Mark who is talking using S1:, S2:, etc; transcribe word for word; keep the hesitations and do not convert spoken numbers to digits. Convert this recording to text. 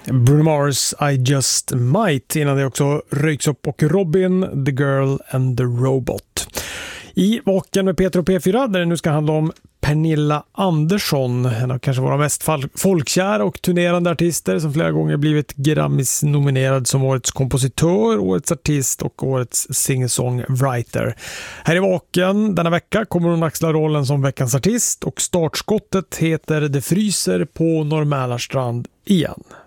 S1: Bruno Mars, I Just Might. Innan det också Röks upp och Robin, The Girl and the Robot. I Vaken med Peter och P fyra, där det nu ska handla om Pernilla Andersson, en av kanske våra mest folkkära och turnerande artister som flera gånger blivit Grammys nominerad som årets kompositör, årets artist och årets singer-songwriter. Här i Vaken denna vecka kommer hon axla rollen som veckans artist och startskottet heter Det fryser på Norr Mälarstrand igen.